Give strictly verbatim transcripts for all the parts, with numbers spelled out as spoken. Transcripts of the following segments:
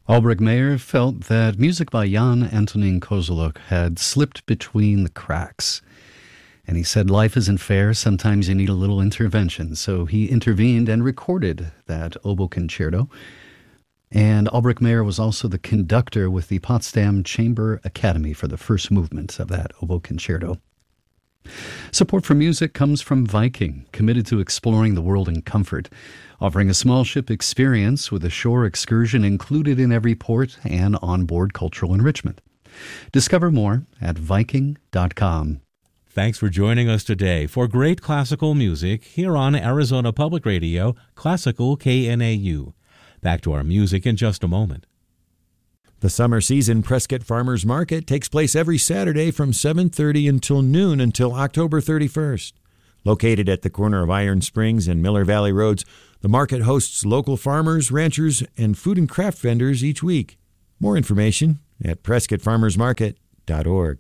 Albrecht Meyer felt that music by Jan Antonín Kozelek had slipped between the cracks. And he said life isn't fair, sometimes you need a little intervention. So he intervened and recorded that oboe concerto. And Albrecht Meyer was also the conductor with the Potsdam Chamber Academy for the first movement of that oboe concerto. Support for music comes from Viking, committed to exploring the world in comfort, offering a small ship experience with a shore excursion included in every port and onboard cultural enrichment. Discover more at Viking dot com. Thanks for joining us today for great classical music here on Arizona Public Radio, Classical K N A U. Back to our music in just a moment. The summer season Prescott Farmers Market takes place every Saturday from seven thirty until noon until October thirty-first. Located at the corner of Iron Springs and Miller Valley Roads, the market hosts local farmers, ranchers, and food and craft vendors each week. More information at prescott farmers market dot org.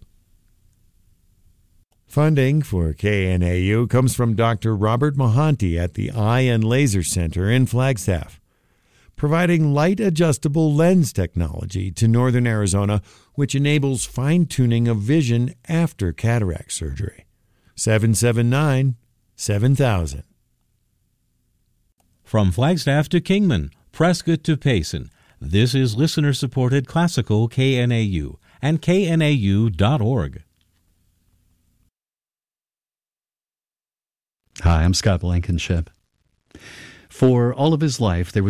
Funding for K N A U comes from Doctor Robert Mohanty at the Eye and Laser Center in Flagstaff, providing light-adjustable lens technology to northern Arizona, which enables fine-tuning of vision after cataract surgery. seven seven nine, seven thousand. From Flagstaff to Kingman, Prescott to Payson, this is listener-supported Classical K N A U and K N A U dot org. Hi, I'm Scott Blankenship. For all of his life, there was